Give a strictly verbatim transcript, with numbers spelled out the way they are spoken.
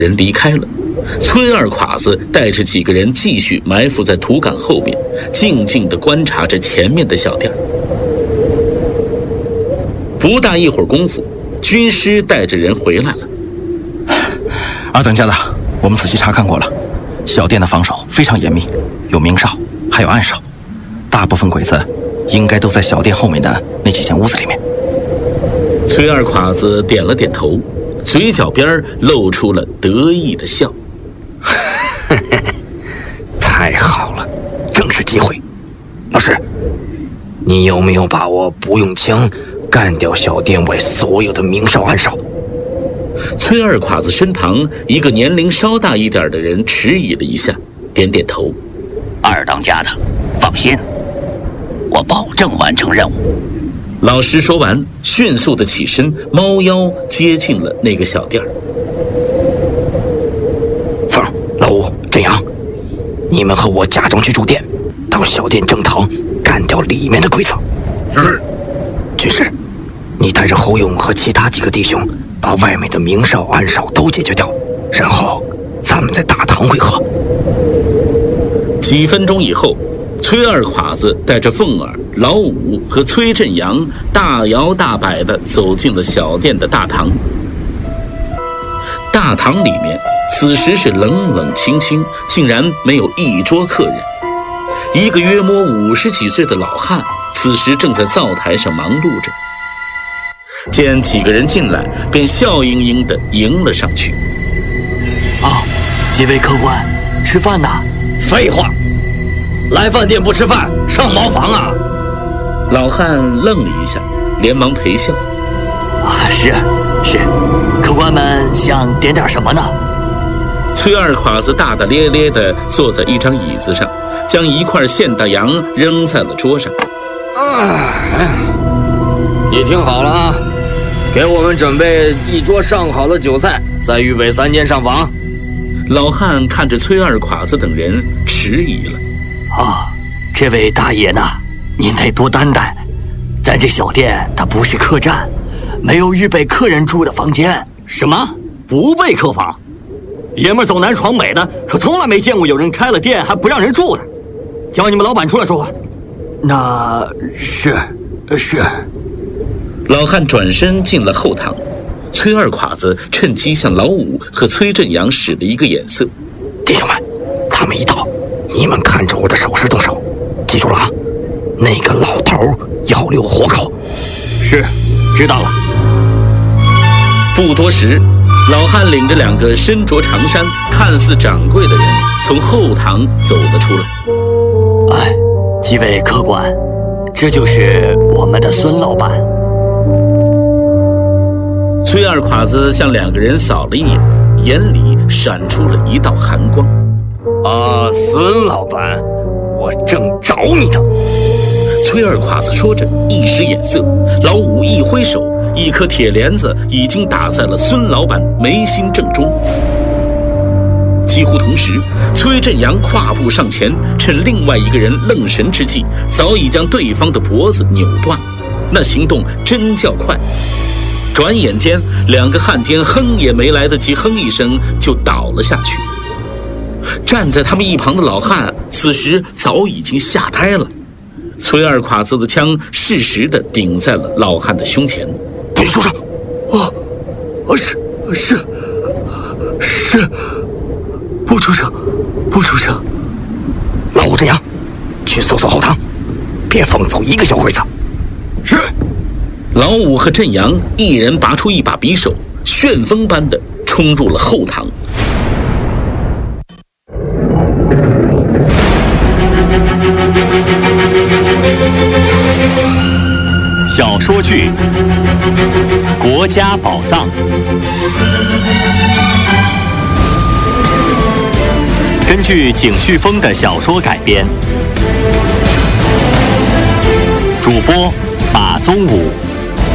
人离开了，崔二侉子带着几个人继续埋伏在土岗后面，静静地观察着前面的小店。不大一会儿功夫，军师带着人回来了。 二等家的，我们仔细查看过了，小店的防守非常严密，有明哨，还有暗哨，大部分鬼子应该都在小店后面的那几间屋子里面。 崔二侉子点了点头，嘴角边露出了得意的笑。 太好了，正是机会。老师，你有没有把握不用枪干掉小店外所有的明哨暗哨？ 崔二侉子身旁一个年龄稍大一点的人迟疑了一下，点点头。 二当家的，放心，我保证完成任务。 老师说完，迅速地起身，猫腰接近了那个小店儿。 凤、老吴、振阳，你们和我假装去住店，到小店正堂干掉里面的鬼子。 是。 军师，你带着侯勇和其他几个弟兄，把外面的明哨暗哨都解决掉，然后咱们在大堂会合。 几分钟以后，崔二侉子带着凤儿、老五和崔振阳大摇大摆地走进了小店的大堂。大堂里面此时是冷冷清清，竟然没有一桌客人。一个约摸五十几岁的老汉此时正在灶台上忙碌着，见几个人进来，便笑盈盈地迎了上去。 啊，几位客官，吃饭呢？ 废话，来饭店不吃饭，上茅房啊！ 老汉愣了一下，连忙陪笑。 啊，是是，客官们想点点什么呢？ 崔二侉子大大咧咧地坐在一张椅子上，将一块现大洋扔在了桌上。 啊，你听好了啊，给我们准备一桌上好的酒菜，再预备三间上房。 老汉看着崔二侉子等人，迟疑了。 啊，这位大爷呢，您得多担待，咱这小店它不是客栈，没有预备客人住的房间。 什么？不备客房？爷们走南闯北的，可从来没见过有人开了店还不让人住的。叫你们老板出来说话。 那是是。 老汉转身进了后堂，崔二侉子趁机向老五和崔振阳使了一个眼色。 弟兄们，他们一到，你们看着我的手势动手，记住了啊！那个老头要留活口。 是，知道了。 不多时，老汉领着两个身着长衫、看似掌柜的人从后堂走了出来。 哎，几位客官，这就是我们的孙老板。 崔二侉子向两个人扫了一眼，眼里闪出了一道寒光。 啊，孙老板，我正找你呢。 崔二侉子说着，一使眼色，老五一挥手，一颗铁帘子已经打在了孙老板眉心正中。几乎同时，崔振阳跨步上前，趁另外一个人愣神之际，早已将对方的脖子扭断，那行动真叫快。转眼间，两个汉奸哼也没来得及哼一声，就倒了下去。站在他们一旁的老汉此时早已经吓呆了。崔二侉子的枪适时地顶在了老汉的胸前。 不许出声！ 哦，哦，是是是，不出声，不出声。 老五、振阳，去搜索后堂，别放走一个小鬼子。 是。 老五和振阳一人拔出一把匕首，旋风般地冲入了后堂。 小说剧《国家宝藏》根据景旭峰的小说改编，主播马宗武。